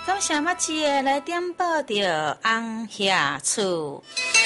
感谢马姐来点报着红霞厝。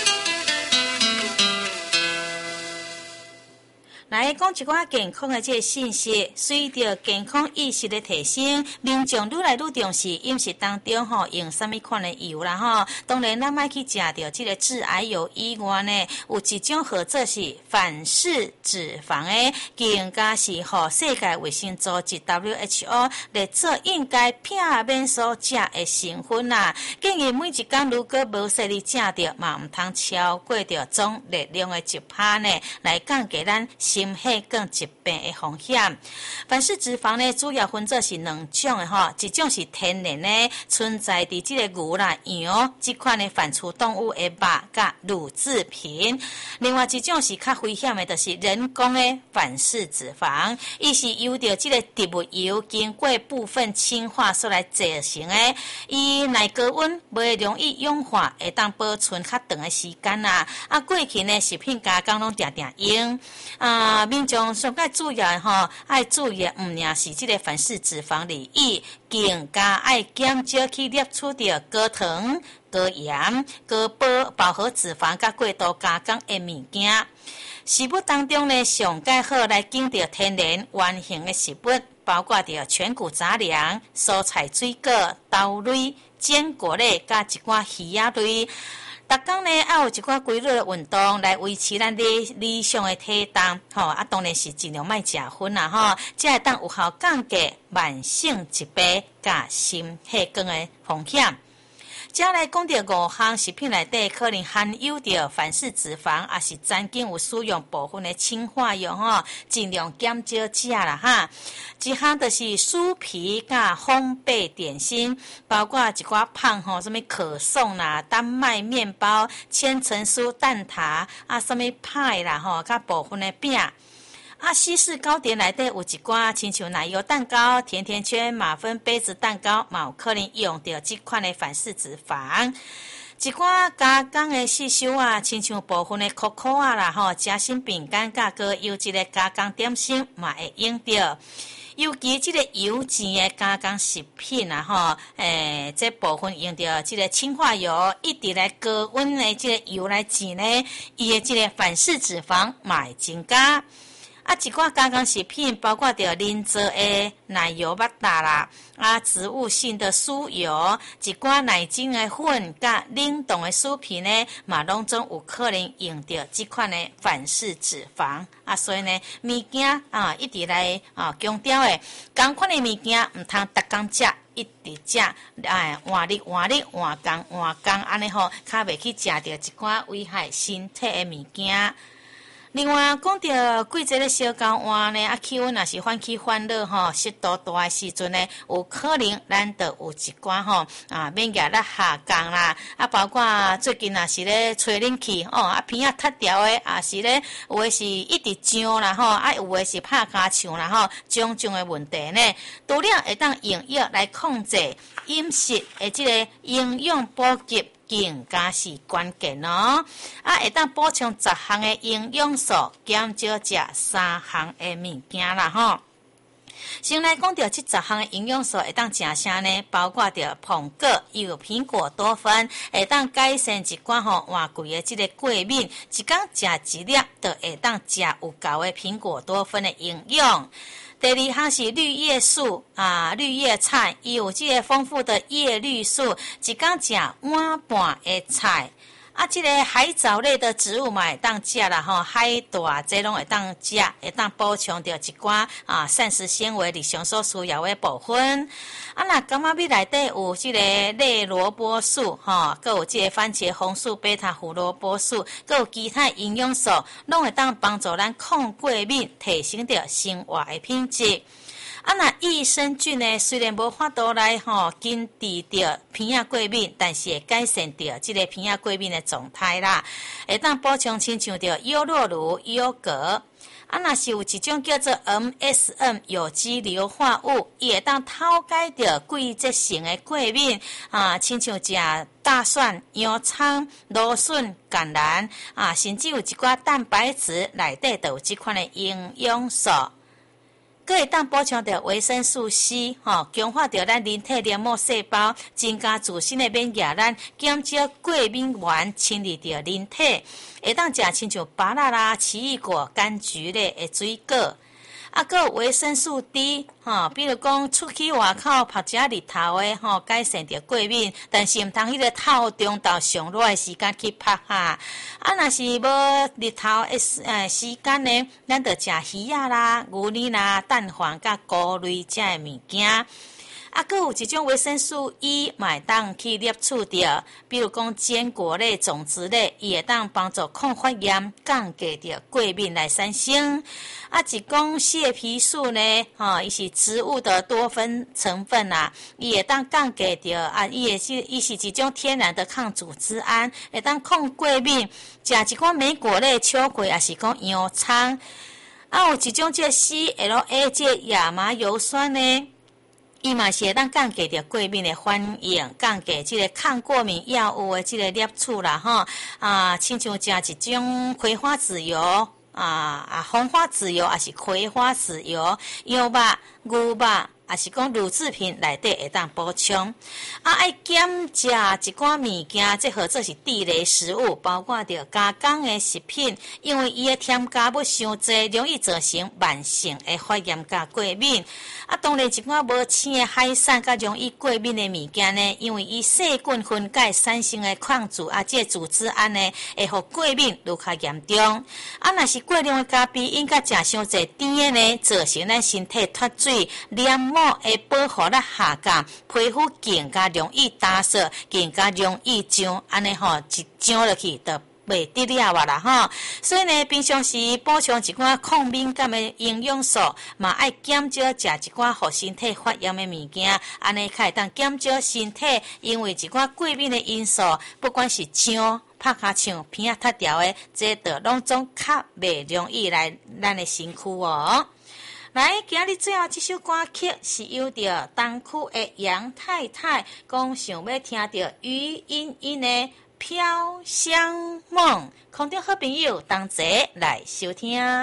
来讲一寡健康的这个信息，随着健康意识的提升，民众愈来愈重视饮食当中用什么款的油啦当然咱莫去食到这个致癌油以外呢，有一种或者是反式脂肪的，更加是世界卫生组织 WHO 来做应该避免所食的成分啦。建议每一天如果无说你食到，嘛唔通超过着总热量的1%呢，来降低咱心血管疾病的风险。反式脂肪呢，主要分作是两种的一种是天然的，存在伫这个牛啦、羊这款的反刍动物的肉甲乳制品；另外一种是较危险的，就是人工的反式脂肪，伊是由着这个植物油经过部分氢化所来制成的，伊耐高温，袂容易氧化，会当保存较长的时间啦。过去呢，食品加工拢定定用民众上该注意的爱注意唔仅是这个反式脂肪而已，更加爱减少去摄取到高糖、高盐、高饱和脂肪甲过度加工的物件。食物当中呢，上该好来拣到天然原形的食物，包括着全谷杂粮、蔬菜水果、豆类、坚果类甲一寡鱼仔类。逐天呢，要有一寡规律的运动来维持咱理想的体重，当然是尽量莫食薰啦，才会当有效降低慢性疾病甲心血管的风险。接下来讲到5项食品内底可能含有着反式脂肪，也是曾经有使用部分的氢化油尽量减少食啦一项就是酥皮甲烘焙点心，包括一寡胖什么可颂啦、丹麦面包、千层酥蛋挞什么派啦甲部分的饼。西式糕点内底有一寡亲像奶油蛋糕、甜甜圈、马芬杯子蛋糕，嘛有可能用到这款的反式脂肪。一寡加工的细修亲像部分的可可啦夹心饼干甲高优质的加工点心嘛会用到。尤其这个油脂的加工食品这部分用到这个氢化油，一直来高温的这个油来煎呢，伊的这个反式脂肪嘛会增加。一寡加工食品包括着人造的奶油巴达啦，植物性的酥油，一寡奶精的粉甲冷冻的酥皮呢，嘛拢总有可能用到这款的反式脂肪。所以呢，物件一直来强调的，同款的物件唔通逐工食。一直食，换日换工，安尼较袂去食到一寡危害身体的物件。另外，讲到季节的小高温呢，气温也是反起反热湿度大的时阵呢，有可能咱就有一寡免热力下降啦。包括最近也是咧吹冷气鼻仔塌掉的，也是咧有的是一直痒啦有的是拍骹唱啦种种的问题呢，除了会当用药来控制饮食的这个营养补给。更加是关键会当补充10项的营养素，减少食3项的物件啦先来讲到这10项的营养素会当食啥呢？包括着苹果，有苹果多酚，会当改善一寡换季的这个过敏，一天食一粒，就会当食有够的苹果多酚的营养。第2项是绿叶素绿叶菜，伊有这个丰富的叶绿素，一天食碗半的菜。这个海藻类的植物嘛会当食啦海带这拢会当食，会当补充到一寡膳食纤维日常所需要的部分。若柑仔米内底有这个类萝卜素还有这个番茄红素、贝塔胡萝卜素，还有其他营养素，拢会当帮助咱抗过敏，提升到生活的品质。若益生菌呢，虽然无法度来根治着鼻仔过敏，但是会改善着这个鼻仔过敏的状态啦。会当补充亲像着优酪乳、优格。若是有一种叫做 MSM 有机硫化物，伊会当透解着季节性的过敏亲像食大蒜、洋葱、芦笋、橄榄甚至有一寡蛋白质内底都有这款的营养素。 佫会当补充到维生素 C， 强化到咱人体黏膜细胞，增加自身的免疫力，减少过敏原侵入到人体。会当食亲像芭乐啦、奇异果、柑橘类的水果。佫有维生素 D， 比如讲出去外口晒遮日头的，改善着过敏，但是毋通迄个透中昼上热的时间去晒哈。若是无日头的时间呢，咱着食鱼仔啦、牛奶啦、蛋黄甲菇类遮的物件。佫有一种维生素 E， 嘛会当去摄取着，比如讲坚果类、种子类，伊会当帮助抗发炎、降低着过敏来产生。一讲蟹皮素呢，伊是植物的多酚成分啦，伊会当降低着伊是一种天然的抗组织胺，会当抗过敏。食一寡莓果类、秋葵，也是讲洋葱。有一种这 CLA 这亚麻油酸呢。伊嘛是会当降低着过敏的反应，降低即个抗过敏药物的即个摄取啦，亲像食一种葵花籽油红花籽油，也是葵花籽油、羊肉、牛肉，也是讲乳制品内底会当补充。爱减食一寡物件，即或做是地雷食物，包括着加工的食品，因为伊的添加物伤济，容易造成慢性的发炎甲过敏。当然一寡无青的海产甲容易过敏的物件呢，因为伊细菌分解产生的抗组这组织胺呢，会互过敏愈较严重。若是过量的咖啡因甲食伤济甜的呢，造成咱身体脱水、黏膜的保护力下降，皮肤更加容易干涩，更加容易痒，安尼一痒落去就袂得了啦所以呢，平常时补充一寡抗敏感的营养素，嘛爱减少食一寡互身体发炎的物件，安尼才会当减少身体因为一寡过敏的因素，不管是痒、拍卡唱、鼻仔塌掉的，这都拢总较袂容易来咱的身躯来，今日最后这首歌曲是由着东区的杨太太讲想要听到余音音的飘香梦，空中好朋友同齐来收听。